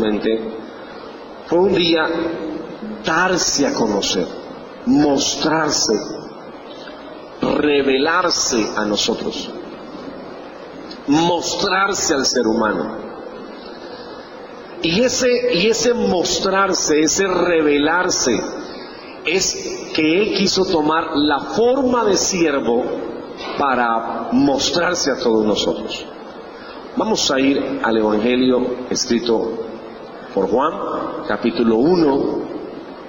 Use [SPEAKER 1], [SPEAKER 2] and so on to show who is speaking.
[SPEAKER 1] mente, fue un día darse a conocer, mostrarse, revelarse a nosotros, mostrarse al ser humano. Y ese mostrarse, ese revelarse, es que Él quiso tomar la forma de siervo para mostrarse a todos nosotros. Vamos a ir al Evangelio escrito por Juan, capítulo 1,